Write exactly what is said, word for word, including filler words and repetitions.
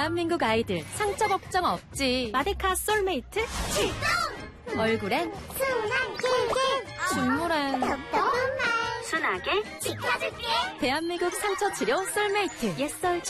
대한민국 아이들 상처 걱정 없지. 마데카 솔메이트 출동! 얼굴엔 순한 길게 중물엔 똑똑한 말 순하게 지켜줄게. 대한민국 상처 치료 솔메이트 옛설